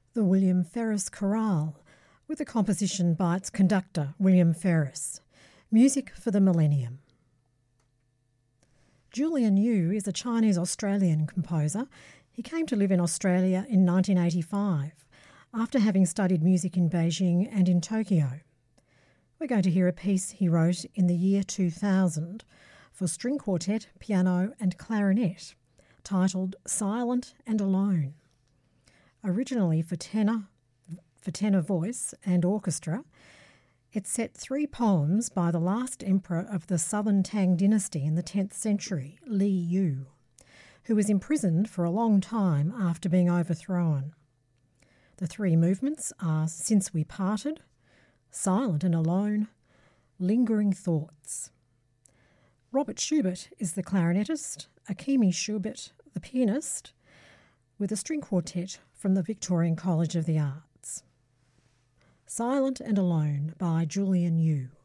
the William Ferris Chorale, with a composition by its conductor, William Ferris. Music for the Millennium. Julian Yu is a Chinese-Australian composer. He came to live in Australia in 1985, after having studied music in Beijing and in Tokyo. We're going to hear a piece he wrote in the year 2000 for string quartet, piano and clarinet, titled Silent and Alone. Originally for tenor voice and orchestra, it set 3 poems by the last emperor of the Southern Tang dynasty in the 10th century, Li Yu, who was imprisoned for a long time after being overthrown. The 3 movements are Since We Parted, Silent and Alone, Lingering Thoughts. Robert Schubert is the clarinetist, Akimi Schubert the pianist, with a string quartet from the Victorian College of the Arts. Silent and Alone by Julian Yu.